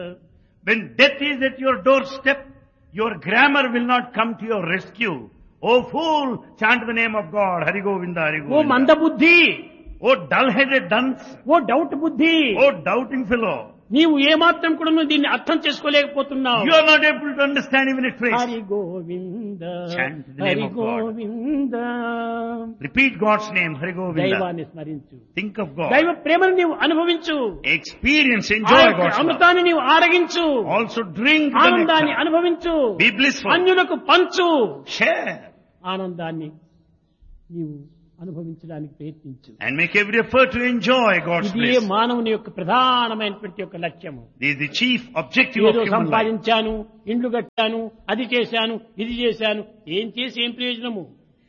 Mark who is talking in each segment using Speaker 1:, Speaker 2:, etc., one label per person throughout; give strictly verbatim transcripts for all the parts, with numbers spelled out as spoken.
Speaker 1: When death is at your doorstep, your grammar will not come to your rescue. O fool, chant the name of God. Hari Govinda, Hari
Speaker 2: oh
Speaker 1: Govinda.
Speaker 2: మందబుద్ధి,
Speaker 1: O dull-headed dunce.
Speaker 2: ఓ doubt బుద్ధి,
Speaker 1: O doubting fellow.
Speaker 2: నీవు ఏమాత్రం కూడా నువ్వు దీన్ని అర్థం చేసుకోలేకపోతున్నావు.
Speaker 1: You are not able to understand even a trace.
Speaker 2: Hari Govinda,
Speaker 1: Chant the name
Speaker 2: Hari
Speaker 1: of God.
Speaker 2: Govinda.
Speaker 1: Repeat God's name, Hari Govinda.
Speaker 2: దైవాన్ని స్మరించు,
Speaker 1: Think of God.
Speaker 2: దైవ ప్రేమను నీవు అనుభవించు,
Speaker 1: Experience,
Speaker 2: ఆ
Speaker 1: enjoy
Speaker 2: యొక్క
Speaker 1: God's love.
Speaker 2: అమృతాన్ని నీవు ఆరగించు,
Speaker 1: Also drink the
Speaker 2: ఆనందాన్ని
Speaker 1: nectar.
Speaker 2: అనుభవించు,
Speaker 1: Be blissful.
Speaker 2: అన్యులకు పంచు,
Speaker 1: Share.
Speaker 2: ఆనందాన్ని నీవు అనుభవించడానికి ప్రయత్నించు.
Speaker 1: And make every effort to enjoy God's
Speaker 2: ఇదే
Speaker 1: bliss.
Speaker 2: మానవుని యొక్క ప్రధానమైనటువంటి యొక్క లక్ష్యము.
Speaker 1: This is the chief objective of
Speaker 2: ఏదో
Speaker 1: human life.
Speaker 2: సంపాదించాను, ఇండ్లు కట్టాను, అది చేశాను, ఇది చేశాను, ఏం చేసి ఏం ప్రయోజనము?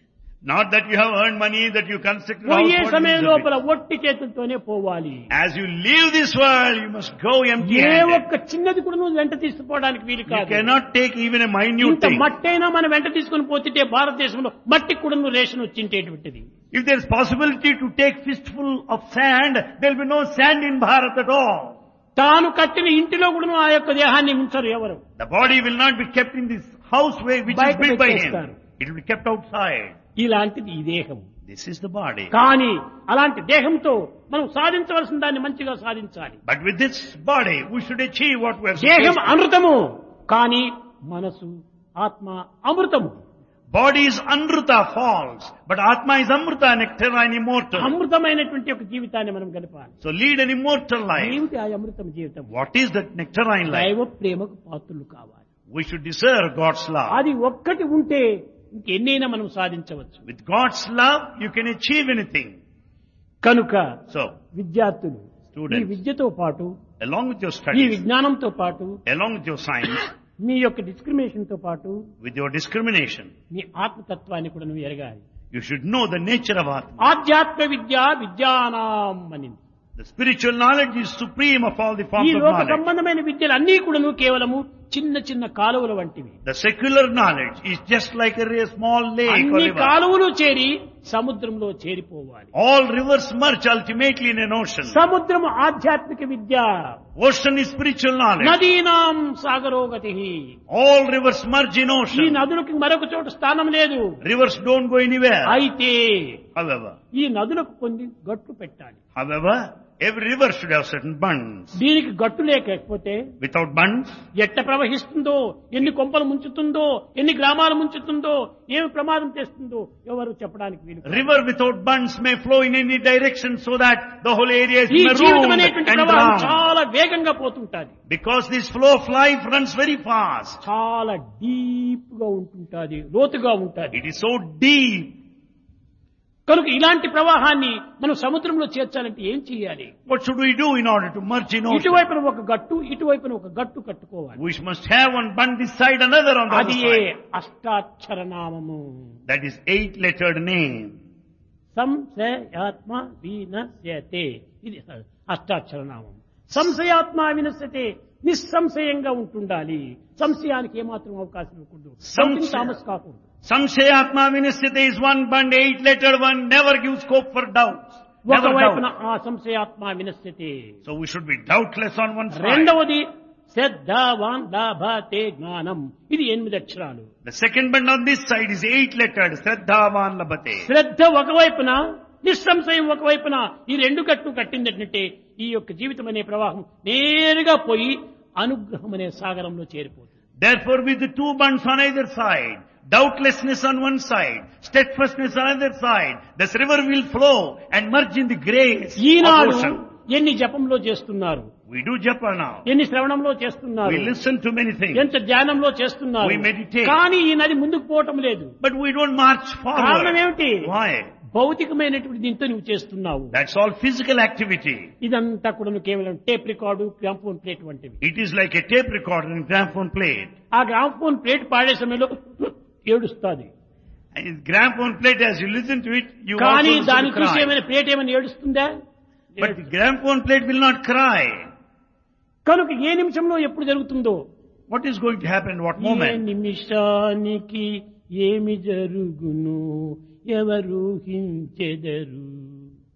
Speaker 1: Not that you have earned money, that you constructed a
Speaker 2: పోయే
Speaker 1: house. what
Speaker 2: సమయం
Speaker 1: is the
Speaker 2: లోపల ఒట్టి చేతులతోనే పోవాలి.
Speaker 1: big- As you leave this world, you must go empty
Speaker 2: A
Speaker 1: handed.
Speaker 2: ఒక్క చిన్నది కూడా నువ్వు వెంట తీసుకుపోవడానికి వీలు
Speaker 1: You
Speaker 2: కాదు.
Speaker 1: cannot take even a minute
Speaker 2: ఇంత
Speaker 1: thing.
Speaker 2: మట్టైనా మనం వెంట తీసుకుని పోతుంటే భారతదేశంలో మట్టికి కూడా నువ్వు ration వచ్చింటేటువంటిది.
Speaker 1: If there is possibility to take fistful of sand, there will be no sand in Bharat at all.
Speaker 2: తాను కట్టిన ఇంటిలో కూడా నువ్వు ఆ యొక్క దేహాన్ని ఉంచరు ఎవరు.
Speaker 1: The body will not be kept in this house way which is
Speaker 2: బయట
Speaker 1: built by him.
Speaker 2: పెట్టేస్తారు.
Speaker 1: It will be kept outside.
Speaker 2: ఇలాంటిది ఈ దేహం.
Speaker 1: This is the body.
Speaker 2: కానీ అలాంటి దేహంతో మనం సాధించవలసిన దాన్ని మంచిగా సాధించాలి.
Speaker 1: But with this body, we should achieve what we are
Speaker 2: దేహం
Speaker 1: supposed to.
Speaker 2: అమృతము, కానీ మనసు ఆత్మ అమృతము.
Speaker 1: Body is Amrita, false, but Atma is Amrita, nectarine, immortal.
Speaker 2: అమృతమైనటువంటి ఒక జీవితాన్ని మనం గడపాలి.
Speaker 1: So lead an immortal life.
Speaker 2: ఏమిటి ఆ అమృతం జీవితం?
Speaker 1: What is that nectarine life?
Speaker 2: దైవ ప్రేమకు పాత్రులు కావాలి.
Speaker 1: We should deserve God's love.
Speaker 2: అది ఒక్కటి ఉంటే ఇంకెన్నైనా మనం సాధించవచ్చు.
Speaker 1: With God's love, you can achieve anything.
Speaker 2: కనుక
Speaker 1: So,
Speaker 2: విద్యార్థులు ఈ
Speaker 1: students,
Speaker 2: విద్యతో పాటు,
Speaker 1: along with your
Speaker 2: ఈ
Speaker 1: studies,
Speaker 2: విజ్ఞానంతో పాటు,
Speaker 1: along with your science,
Speaker 2: మీ యొక్క డిస్క్రిమినేషన్ తో పాటు
Speaker 1: with your discrimination,
Speaker 2: మీ ఆత్మతత్వాన్ని కూడా నువ్వు ఎరగాలి.
Speaker 1: you should know the nature of Atma.
Speaker 2: ఆధ్యాత్మ విద్య విద్యానాం అని.
Speaker 1: The spiritual knowledge is supreme of all the
Speaker 2: ఈ
Speaker 1: forms of
Speaker 2: లోక
Speaker 1: knowledge.
Speaker 2: సంబంధమైన విద్యలు అన్ని కూడా కేవలము చిన్న చిన్న కాలువల వంటివి.
Speaker 1: The secular knowledge is just like a re- small lake or
Speaker 2: అన్ని
Speaker 1: river.
Speaker 2: కాలువలు చేరి సముద్రంలో చేరిపోవాలి.
Speaker 1: All rivers merge ultimately in an ocean.
Speaker 2: సముద్రము ఆధ్యాత్మిక విద్య,
Speaker 1: Ocean is spiritual knowledge.
Speaker 2: నదీనాం సాగరోగతి.
Speaker 1: All rivers merge in
Speaker 2: ఈ
Speaker 1: ocean.
Speaker 2: నదులకు మరొక చోట స్థానం లేదు.
Speaker 1: Rivers don't go anywhere.
Speaker 2: అయితే
Speaker 1: However,
Speaker 2: ఈ నదులకు కొన్ని గట్లు పెట్టాలి.
Speaker 1: however, every river should have certain bunds.
Speaker 2: దీనికి గట్టు లేకపోతే
Speaker 1: Without bunds,
Speaker 2: ఎట్ట ప్రవహిస్తుందో, ఎన్ని కొంపలు ముంచుతుందో, ఎన్ని గ్రామాలు ముంచుతుందో, ఏమి ప్రమాదం తెస్తుందో ఎవరు చెప్పడానికి వీలు కాదు.
Speaker 1: river without bunds may flow in any direction so that the whole area is
Speaker 2: ఈ జీవితం
Speaker 1: marooned
Speaker 2: అనేటువంటి
Speaker 1: and
Speaker 2: ప్రవాహం
Speaker 1: drowned.
Speaker 2: చాలా వేగంగా పోతుంటాది.
Speaker 1: Because this flow of life runs very fast.
Speaker 2: చాలా డీప్ గా ఉంటుంటాది, లోతుగా ఉంటాది.
Speaker 1: It is so deep.
Speaker 2: కనుక ఇలాంటి ప్రవాహాన్ని మనం సముద్రంలో చేర్చాలంటే ఏం చేయాలి?
Speaker 1: What should we do in order to merge in ocean?
Speaker 2: ఇటువైపున ఒక గట్టు, ఇటువైపున ఒక గట్టు కట్టుకోవాలి.
Speaker 1: We must have one bund this side, another on the other
Speaker 2: అది
Speaker 1: side.
Speaker 2: అష్టాక్షర నామము.
Speaker 1: That is eight-lettered name.
Speaker 2: సంశయాత్మ వినశ్యతే, ఇది అష్టాక్షర నామం. సంశయాత్మ వినశ్యతే, నిస్సంశయంగా ఉంటుండాలి. సంశయానికి ఏమాత్రం అవకాశం ఇవ్వకూడదు.
Speaker 1: సంశయ-
Speaker 2: థామస్ కాకూడదు.
Speaker 1: Samshayatma Vinasyate is one bund, eight-lettered one, never gives scope for doubts. Never
Speaker 2: ఒకవైపున
Speaker 1: doubt.
Speaker 2: ఆ సంశయాత్మ వినశ్యతే.
Speaker 1: So we should be doubtless on one side.
Speaker 2: రెండవది శ్రద్ధావాన్ లాభతే జ్ఞానం, ఇది ఎనిమిది అక్షరాలు.
Speaker 1: The second bund on this side is eight-lettered, Shraddhavan Labhate.
Speaker 2: శ్రద్ధ ఒకవైపున, నిస్సంశయం ఒకవైపున, ఈ రెండు కట్టు కట్టిందంటే ఈ యొక్క జీవితం అనే ప్రవాహం నేరుగా పోయి అనుగ్రహం అనే సాగరంలో చేరిపోతుంది.
Speaker 1: Therefore, with the two bunds on either side, doubtlessness on one side, steadfastness on other side, this river will flow and merge in the grace of
Speaker 2: Eenadu
Speaker 1: ocean.
Speaker 2: ఎన్ని జపంలో చేస్తున్నారు,
Speaker 1: We do japa now.
Speaker 2: ఎన్ని శ్రవణంలో చేస్తున్నారు,
Speaker 1: We listen to many things.
Speaker 2: ఎంత ధ్యానంలో చేస్తున్నారు,
Speaker 1: We meditate.
Speaker 2: కానీ ఈ నది ముందుకు పోవటం లేదు.
Speaker 1: But we don't march
Speaker 2: కారణం
Speaker 1: forward.
Speaker 2: ఏమిటి?
Speaker 1: Why?
Speaker 2: భౌతికమైనటువంటి దీంతో నువ్వు చేస్తున్నావు.
Speaker 1: That's all physical activity.
Speaker 2: ఇదంతా కూడా నువ్వు కేవలం టేప్ రికార్డు, గ్రామ్ఫోన్ ప్లేట్ వంటివి.
Speaker 1: It is like a tape recorder and gramophone plate.
Speaker 2: ఆ గ్రామ్ఫోన్ ప్లేట్ పాడే సమయంలో ఏడుస్తుంది.
Speaker 1: And this gramophone plate, as you listen to it, you
Speaker 2: కానీ
Speaker 1: also
Speaker 2: దాన్ని
Speaker 1: listen to
Speaker 2: చూసి
Speaker 1: cry.
Speaker 2: ఏమైనా ప్లేట్ ఏమైనా ఏడుస్తుందా?
Speaker 1: But the gramophone plate will not cry.
Speaker 2: కనుక ఏ నిమిషంలో ఎప్పుడు జరుగుతుందో,
Speaker 1: What is going to happen at what
Speaker 2: A
Speaker 1: moment?
Speaker 2: నిమిషానికి ఏమి జరుగును ఎవరు హించెదరు.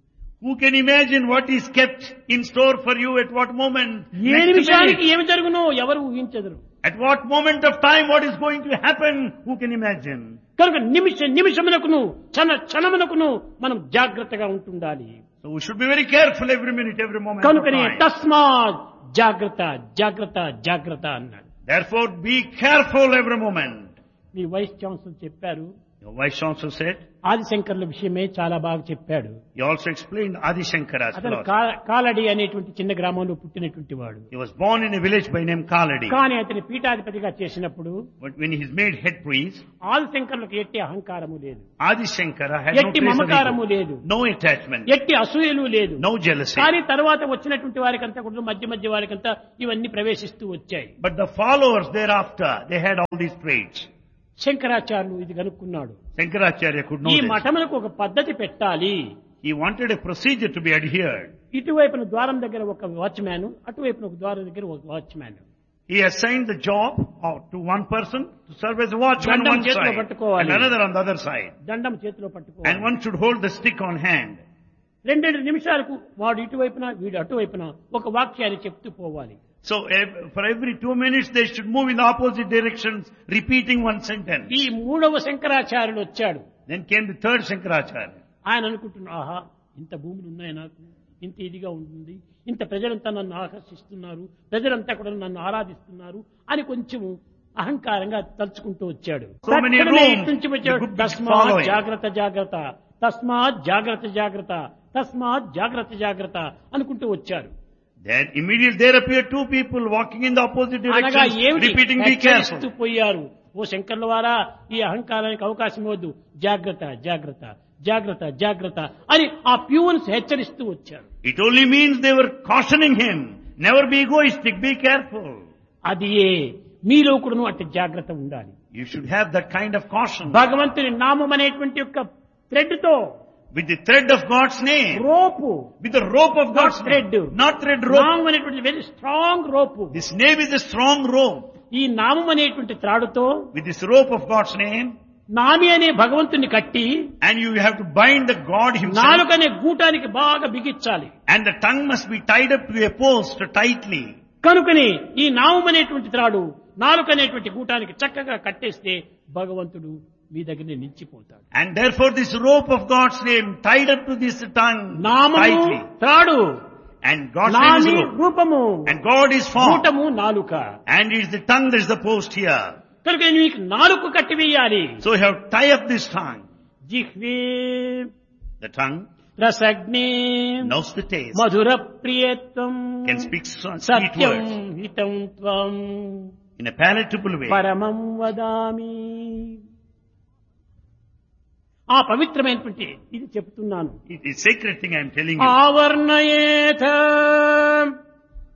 Speaker 1: Who can imagine what is kept in store for you at what moment?
Speaker 2: A
Speaker 1: Next
Speaker 2: నిమిషానికి
Speaker 1: minute.
Speaker 2: ఏమి జరుగునో ఎవరు ఊహించదురు.
Speaker 1: At what moment of time what is going to happen? Who can imagine?
Speaker 2: కనుక నిమిష నిమిషమునకును క్షణ క్షణమునకును మనం జాగ్రత్తగా ఉంటుండాలి.
Speaker 1: So we should be very careful every minute, every moment of
Speaker 2: కనుకనే
Speaker 1: time.
Speaker 2: తస్మాత్ జాగ్రత్త జాగ్రత్త జాగ్రత్త అన్నాడు.
Speaker 1: Therefore be careful every moment.
Speaker 2: Me vice chancellor చెప్పారు,
Speaker 1: Your Vice Chancellor said,
Speaker 2: ఆదిశంకర్ల విషయమే చాలా బాగా చెప్పాడు.
Speaker 1: he also explained Adi Shankara's
Speaker 2: అతను
Speaker 1: philosophy.
Speaker 2: కా- కాలడి అనేటువంటి చిన్న గ్రామంలో పుట్టినటువంటి వాడు.
Speaker 1: He was born in a village by name Kaladi.
Speaker 2: కానీ అతని పీఠాధిపతిగా చేసినప్పుడు
Speaker 1: But when he is made head priest,
Speaker 2: ఆదిశంకర్లకు ఎట్టి అహంకారము లేదు,
Speaker 1: Adi Shankara had no
Speaker 2: ఎట్టి
Speaker 1: trace of
Speaker 2: మమకారము
Speaker 1: ego,
Speaker 2: లేదు,
Speaker 1: no attachment,
Speaker 2: ఎట్టి అసూయలు లేదు.
Speaker 1: no jealousy.
Speaker 2: కానీ తర్వాత వచ్చినటువంటి వారికంతా కూడా మధ్య మధ్య వారికంతా ఇవన్నీ ప్రవేశిస్తూ వచ్చాయి.
Speaker 1: But the followers thereafter, they had all these traits.
Speaker 2: శంకరాచార్యులు ఇది కనుక్కున్నాడు.
Speaker 1: Shankaracharya could know
Speaker 2: ఈ
Speaker 1: this.
Speaker 2: మఠములకు ఒక పద్ధతి పెట్టాలి.
Speaker 1: He wanted a procedure to be adhered.
Speaker 2: ఇటువైపున ద్వారం దగ్గర ఒక వాచ్మ్యాన్, అటువైపున ఒక ద్వారం దగ్గర ఒక watchman.
Speaker 1: He assigned the job of- to one person to serve as a watchman on
Speaker 2: దండం
Speaker 1: one
Speaker 2: చేతిలో
Speaker 1: side
Speaker 2: పట్టుకోవాలి.
Speaker 1: and another on the other side.
Speaker 2: దండం చేతిలో
Speaker 1: And
Speaker 2: పట్టుకోవాలి.
Speaker 1: one should hold the stick on hand.
Speaker 2: రెండెండు నిమిషాలకు వాడు ఇటువైపున వీడు అటువైపున ఒక వాక్యాన్ని చెప్తూ పోవాలి.
Speaker 1: So ev- for every two minutes they should move in the opposite directions, repeating one sentence.
Speaker 2: ఈ మూడవ శంకరాచార్యుడు వచ్చాడు.
Speaker 1: Then came the third Shankaracharya.
Speaker 2: ఆయన అనుకుంటున్నా, ఆహా ఇంత భూములు ఉన్నాయి నాకు, ఇంత ఇదిగా ఉంటుంది, ఇంత ప్రజలంతా నన్ను ఆకర్షిస్తున్నారు, ప్రజలంతా కూడా నన్ను ఆరాధిస్తున్నారు అని కొంచెం అహంకారంగా తలుచుకుంటూ వచ్చాడు.
Speaker 1: So many
Speaker 2: తక్షణమే
Speaker 1: rooms,
Speaker 2: ఇటు నుంచి
Speaker 1: the
Speaker 2: వచ్చాడు,
Speaker 1: good people
Speaker 2: తస్మాత్
Speaker 1: following.
Speaker 2: జాగ్రత్త జాగ్రత్త, తస్మాత్ జాగ్రత్త జాగ్రత్త, తస్మాత్ జాగ్రత్త జాగ్రత్త అనుకుంటూ వచ్చారు.
Speaker 1: Then immediately there appeared two people walking in the opposite
Speaker 2: అనగా
Speaker 1: directions,
Speaker 2: ఏమిటి
Speaker 1: repeating, be
Speaker 2: హెచ్చరిస్తూ
Speaker 1: careful.
Speaker 2: పోయారు. ఓ శంకర్ల వారా, ఈ అహంకారానికి అవకాశం ఇవ్వద్దు, జాగ్రత్త జాగ్రత్త జాగ్రత్త జాగ్రత్త అని ఆ ప్యూన్స్ హెచ్చరిస్తూ వచ్చారు.
Speaker 1: It only means they were cautioning him, never be egoistic, be careful.
Speaker 2: అది ఏ మీలో కూడాను అట్టి జాగ్రత్త ఉండాలి.
Speaker 1: You should have that kind of caution.
Speaker 2: భగవంతుని నామం అనేటువంటి యొక్క థ్రెడ్ తో,
Speaker 1: With the thread of God's name,
Speaker 2: rope,
Speaker 1: with the rope of God's
Speaker 2: thread.
Speaker 1: name, not thread rope.
Speaker 2: నామం అనేటువంటి very strong rope.
Speaker 1: This name is a strong rope.
Speaker 2: ఈ నామం అనేటువంటి త్రాడుతో
Speaker 1: With this rope of God's name,
Speaker 2: నామి అనే భగవంతుని కట్టి
Speaker 1: and you have to bind the God himself,
Speaker 2: నాలుకనే గూటానికి బాగా బిగించాలి.
Speaker 1: and the tongue must be tied up to a post tightly.
Speaker 2: కనుకని ఈ నామం అనేటువంటి త్రాడు నాలుక అనేటువంటి గూటానికి చక్కగా కట్టేస్తే భగవంతుడు మీ దగ్గర నిలిచిపోతాడు.
Speaker 1: And therefore this rope of God's name tied up to this tongue
Speaker 2: నామము
Speaker 1: tightly.
Speaker 2: త్రాడు,
Speaker 1: And God's name is
Speaker 2: నామి
Speaker 1: rope.
Speaker 2: రూపము,
Speaker 1: And God is form.
Speaker 2: గూటము నాలుక.
Speaker 1: And it is the tongue that is the post here.
Speaker 2: కనుక మీకు నాలుక కట్టివేయాలి.
Speaker 1: So you have to tie up this tongue.
Speaker 2: జిహ్వే
Speaker 1: The tongue
Speaker 2: రసగ్నే
Speaker 1: knows the taste,
Speaker 2: Mathura ప్రియత్వం
Speaker 1: can speak sweet
Speaker 2: Satyam
Speaker 1: words
Speaker 2: హితం త్వం
Speaker 1: in a palatable way.
Speaker 2: పరమం వదామి. ఆ పవిత్రమైనటువంటి ఇది చెప్తున్నాను.
Speaker 1: It is sacred thing I am telling you.
Speaker 2: ఆవర్ణయేత